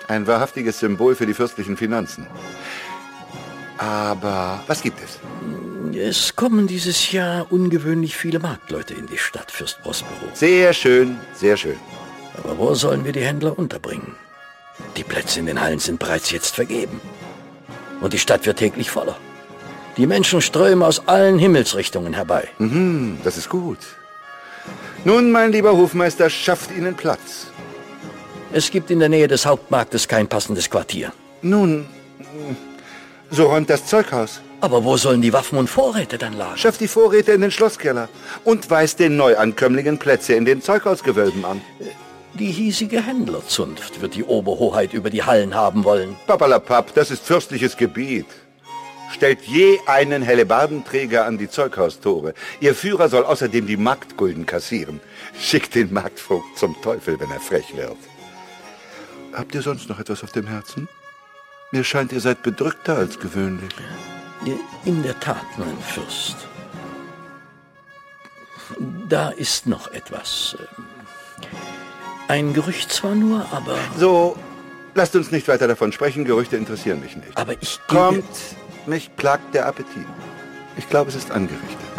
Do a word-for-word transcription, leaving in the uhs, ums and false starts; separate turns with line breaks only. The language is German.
Ein wahrhaftiges Symbol für die fürstlichen Finanzen. Aber was gibt es?
Es kommen dieses Jahr ungewöhnlich viele Marktleute in die Stadt, Fürst Prospero.
Sehr schön, sehr schön.
Aber wo sollen wir die Händler unterbringen? Die Plätze in den Hallen sind bereits jetzt vergeben. Und die Stadt wird täglich voller. Die Menschen strömen aus allen Himmelsrichtungen herbei.
Mhm, das ist gut. Nun, mein lieber Hofmeister, schafft Ihnen Platz.
Es gibt in der Nähe des Hauptmarktes kein passendes Quartier.
Nun, so räumt das Zeughaus.
Aber wo sollen die Waffen und Vorräte dann lagern?
Schafft die Vorräte in den Schlosskeller und weist den Neuankömmlingen Plätze in den Zeughausgewölben an.
Die hiesige Händlerzunft wird die Oberhoheit über die Hallen haben wollen.
Papalapap, das ist fürstliches Gebiet. Stellt je einen Hellebardenträger an die Zeughaustore. Ihr Führer soll außerdem die Marktgulden kassieren. Schickt den Marktvogt zum Teufel, wenn er frech wird. Habt ihr sonst noch etwas auf dem Herzen? Mir scheint, ihr seid bedrückter als gewöhnlich.
In der Tat, mein Fürst. Da ist noch etwas. Ein Gerücht zwar nur, aber...
So, lasst uns nicht weiter davon sprechen. Gerüchte interessieren mich nicht.
Aber ich gebe...
Kommt, mich plagt der Appetit. Ich glaube, es ist angerichtet.